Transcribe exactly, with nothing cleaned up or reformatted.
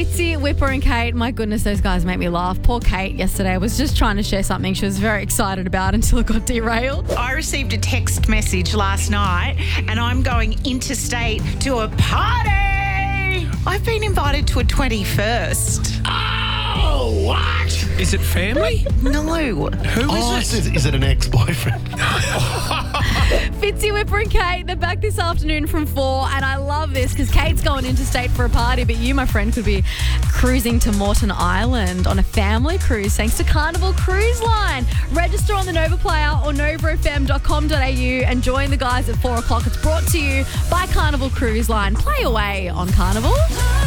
Fitzy, Whipper and Kate. My goodness, those guys make me laugh. Poor Kate yesterday was just trying to share something she was very excited about until it got derailed. I received a text message last night and I'm going interstate to a party. I've been invited to a twenty-first. Oh, what? Is it family? No. Who is Oh, it? is, is it an ex-boyfriend? Fitzy, Whipper and Kate, they're back this afternoon from four, and I love this because Kate's going interstate for a party, but you, my friend, could be cruising to Moreton Island on a family cruise thanks to Carnival Cruise Line. Register on the Nova Player or nova f m dot com dot a u and join the guys at four o'clock. It's brought to you by Carnival Cruise Line. Play away on Carnival.